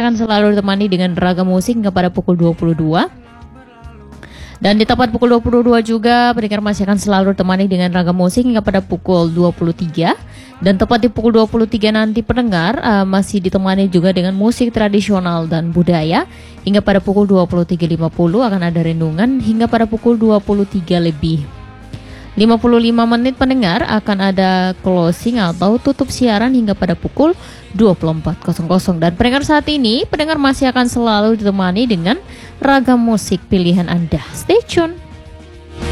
akan selalu ditemani dengan ragam musik hingga pada pukul 22. Dan di tepat pukul 22 juga pendengar masih akan selalu ditemani dengan ragam musik hingga pada pukul 23. Dan tepat di pukul 23 nanti pendengar masih ditemani juga dengan musik tradisional dan budaya. Hingga pada pukul 23.50 akan ada renungan hingga pada pukul 23 lebih 55 menit pendengar akan ada closing atau tutup siaran hingga pada pukul 24.00. Dan pendengar saat ini, pendengar masih akan selalu ditemani dengan ragam musik pilihan Anda. Stay tune.